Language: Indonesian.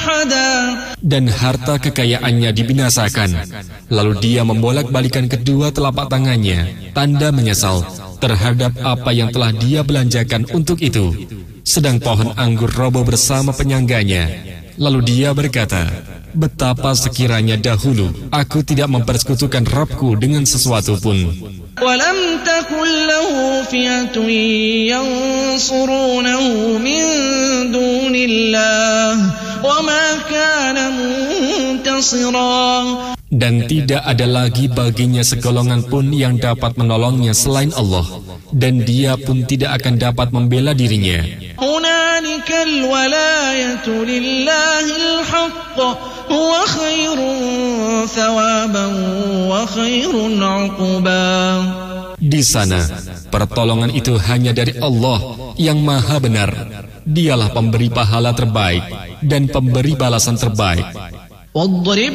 أحدا. Dan harta kekayaannya dibinasakan. Lalu dia membolak-balikan kedua telapak tangannya, tanda menyesal terhadap apa yang telah dia belanjakan untuk itu. Sedang pohon anggur roboh bersama penyangganya. Lalu dia berkata, betapa sekiranya dahulu aku tidak mempersekutukan Rabbku dengan sesuatu pun. وَلَمْ تَكُنْ لَهُ فِئَةٌ يَنْصُرُونَهُ مِنْ دُونِ اللَّهِ وَمَا كَانَ مُنْتَصِرًا. Dan tidak ada lagi baginya segolongan pun yang dapat menolongnya selain Allah, dan dia pun tidak akan dapat membela dirinya. هُنَالِكَ الْوَلَايَةُ لِلَّهِ الْحَقِّ هُوَ خَيْرٌ ثَوَابًا وَخَيْرٌ عُقْبًا. Di sana, pertolongan itu hanya dari Allah yang Maha Benar. Dialah pemberi pahala terbaik dan pemberi balasan terbaik. وَاضْرِبْ